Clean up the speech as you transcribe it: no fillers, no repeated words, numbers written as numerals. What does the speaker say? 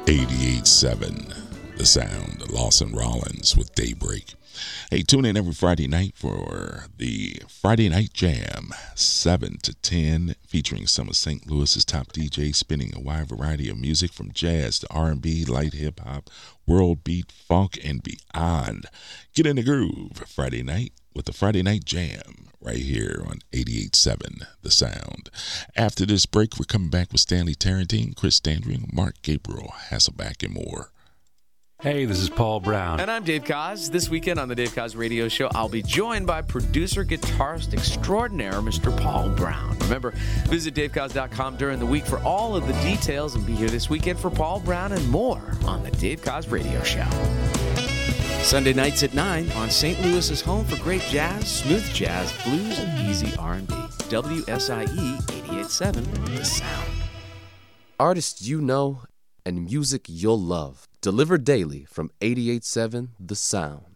88.7 The Sound, Lawson Rollins with Daybreak. Hey, tune in every Friday night for the Friday Night Jam, 7 to 10, featuring some of St. Louis's top DJs spinning a wide variety of music from jazz to R&B, light hip-hop, world beat, funk, and beyond. Get in the groove Friday night with the Friday Night Jam right here on 88.7 The Sound. After this break, we're coming back with Stanley Tarantine, Chris Standring, Mark Gabriel, Hasselback, and more. Hey, this is Paul Brown. And I'm Dave Koz. This weekend on the Dave Koz Radio Show, I'll be joined by producer, guitarist extraordinaire, Mr. Paul Brown. Remember, visit davekoz.com during the week for all of the details and be here this weekend for Paul Brown and more on the Dave Koz Radio Show. Sunday nights at 9 on St. Louis's home for great jazz, smooth jazz, blues, and easy R&B. WSIE 88.7 The Sound. Artists you know and music you'll love. Delivered daily from 88.7 The Sound.